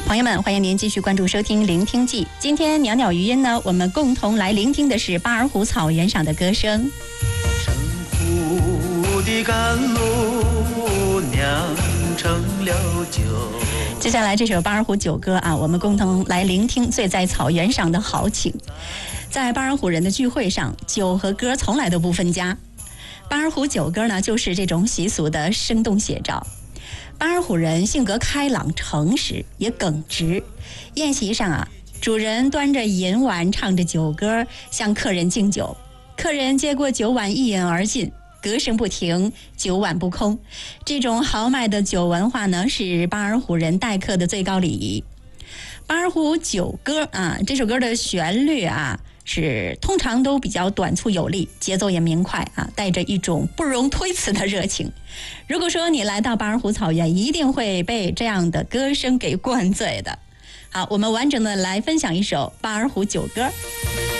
朋友们，欢迎您继续关注收听聆听记。今天袅袅余音呢，我们共同来聆听的是巴尔虎草原上的歌声。 生苦的甘露酿成了酒。 接下来这首巴尔虎酒歌啊，我们共同来聆听醉在草原上的豪情。在巴尔虎人的聚会上，酒和歌从来都不分家。巴尔虎酒歌呢，就是这种习俗的生动写照。巴尔虎人性格开朗、诚实，也耿直。宴席上啊，主人端着银碗，唱着酒歌，向客人敬酒。客人接过酒碗，一饮而尽，歌声不停，酒碗不空。这种豪迈的酒文化呢，是巴尔虎人待客的最高礼仪。巴尔虎酒歌啊，这首歌的旋律啊，是通常都比较短促有力，节奏也明快啊，带着一种不容推辞的热情。如果说你来到巴尔虎草原，一定会被这样的歌声给灌醉的。好，我们完整的来分享一首巴尔虎酒歌。